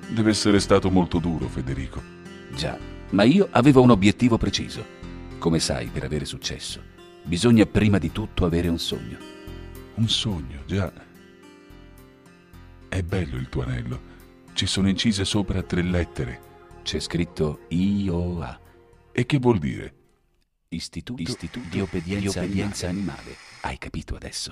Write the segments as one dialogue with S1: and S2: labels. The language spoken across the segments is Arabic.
S1: Deve essere stato molto duro, Federico.
S2: Già, ma io avevo un obiettivo preciso. Come sai, per avere successo, bisogna prima di tutto avere un sogno.
S1: Un sogno, già. È bello il tuo anello. Ci sono incise sopra 3 lettere.
S2: C'è scritto IOA.
S1: E che vuol dire?
S2: Istituto di obbedienza animale. Hai capito adesso?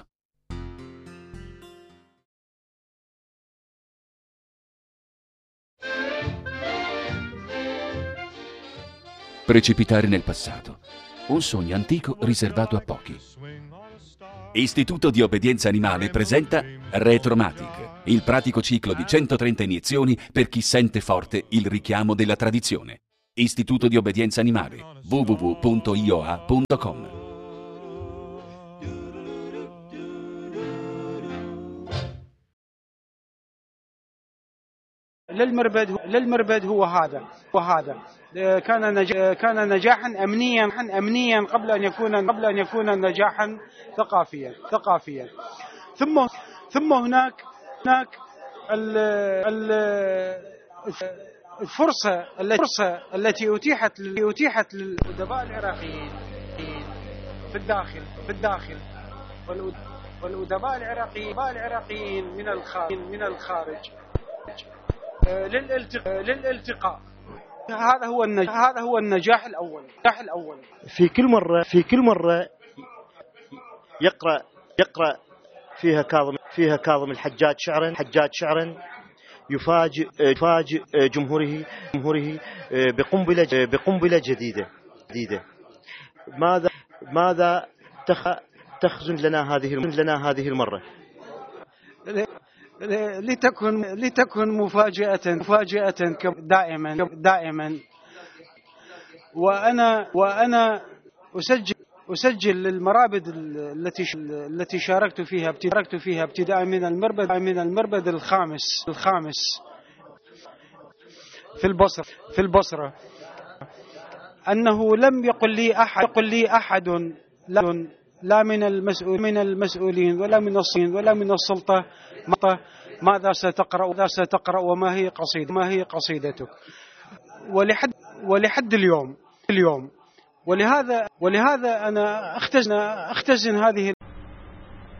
S2: Precipitare nel passato. Un sogno antico riservato a pochi. Istituto di obbedienza animale presenta Retromatic, il pratico ciclo di 130 iniezioni per chi sente forte il richiamo della tradizione. Istituto di obbedienza animale, www.ioa.com.
S3: للمربد هو هذا كان نجاحا أمنيا قبل أن يكون نجاحا ثقافيا ثم هناك الفرصة التي أتيحت للأدباء العراقيين في الداخل والأدباء العراقيين من الخارج للالتقاء. هذا هو النجاح الأول.
S4: في كل مرة يقرأ فيها كاظم الحجاج شعرا يفاجئ جمهوره بقنبلة جديدة. ماذا تخزن لنا هذه المرة؟
S3: لتكن مفاجأة دائما. وأنا أسجل للمرابد التي شاركت فيها ابتداء من المربد الخامس في البصرة أنه لم يقل لي أحد لا من المسؤولين ولا من السلطة ماذا ستقرأ وما هي قصيدتك. ولحد اليوم ولهذا أنا أختزن هذه